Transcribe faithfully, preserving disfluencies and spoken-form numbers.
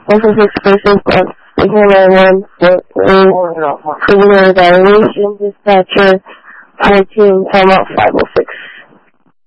one for six persons on signal nine one for preliminary evaluation. Dispatcher fourteen, time out five oh six.